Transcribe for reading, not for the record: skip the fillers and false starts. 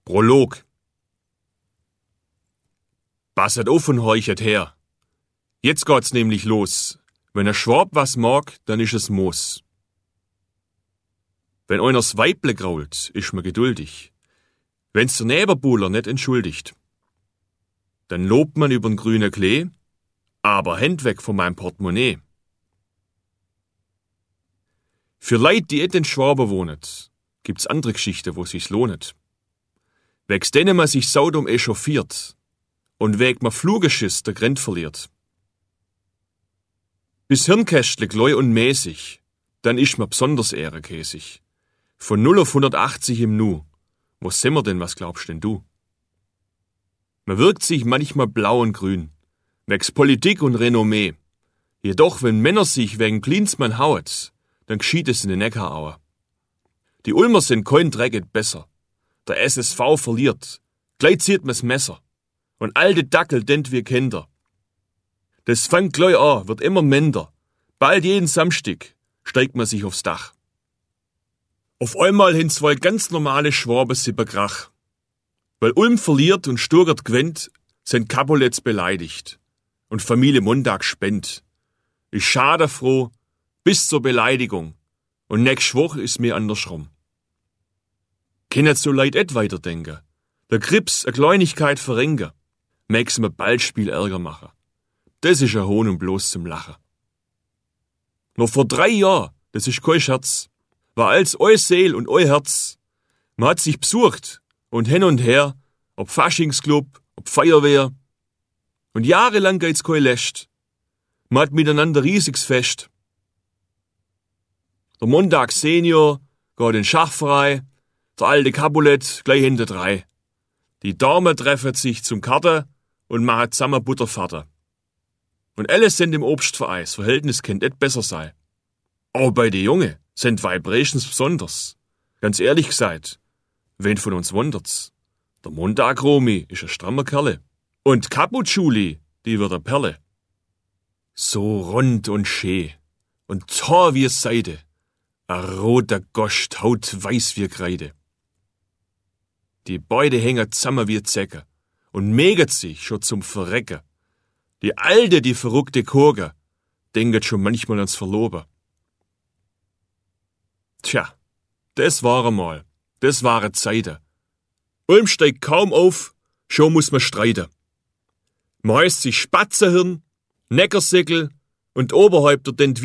Prolog. Passet auf und horchet her. Jetzt geht's nämlich los. Wenn ein Schwab was mag, dann ist es Moos. Wenn einers Weible grault, ist man geduldig. Wenn's der Nebenbuhler nicht entschuldigt. Dann lobt man übern grünen Klee, aber Händ weg von meinem Portemonnaie. Für Leute, die in Schwaben wohnen, gibt's andere Geschichten, wo sich's lohnet. Wegs denen man sich saudum echauffiert und weg man Flugeschiss der Grenz verliert. Bis Hirnkästle gläu und mäßig, dann isch man besonders ehrenkäsig. Von 0 auf 180 im Nu. Wo sind wir denn, was glaubst denn du? Man wirkt sich manchmal blau und grün, wegs Politik und Renommee. Jedoch, wenn Männer sich wegen Klinsmann hauet, dann geschieht es in den Neckaraue. Die Ulmer sind kein Drecket besser. Der SSV verliert, gleich zieht man's Messer. Und alte Dackel dent wir Kinder. Das fängt gleich an, wird immer minder. Bald jeden Samstag steigt man sich aufs Dach. Auf einmal hin zwei ganz normale Schwaben Sipperkrach. Weil Ulm verliert und Sturgert gewinnt, sind Kabulets beleidigt. Und Familie Montag spennt. Ich schade froh, bis zur Beleidigung. Und nächste Woche ist mir andersrum. Kennt so leid et weiterdenken. Der Krips a Kleinigkeit verrenken. Mäg's mir bald Spiel Ärger machen. Das ist a Hohn und bloß zum Lachen. Noch vor 3 Jahren, das ist kein Scherz, war als eu Seel und eu Herz. Man hat sich besucht und hin und her, ob Faschingsclub, ob Feuerwehr. Und jahrelang geht's kein Läscht. Man hat miteinander riesiges Fest. Der Montag Senior geht in Schachverein, der alte Capulet gleich hinter 3. Die Damen treffen sich zum Karten und machen zusammen Butterfahrten. Und alles sind im Obstverein, das Verhältnis kennt et besser sein. Aber bei den Jungen sind Vibrations besonders. Ganz ehrlich gesagt, wen von uns wundert's? Der Montag Romi ist ein strammer Kerle. Und Caput-Schuli, die wird a Perle. So rund und schön und tor wie Seide. A roter Gost, Haut weiß wie Kreide. Die beide hängen zusammen wie Zecke und mäget sich schon zum Verrecken. Die alte, die verrückte Kurge, denket schon manchmal ans Verloben. Tja, das war einmal, das waren Zeiten. Ulm steigt kaum auf, schon muss man streiten. Man heißt sich Spatzenhirn, Neckersickel und Oberhäupter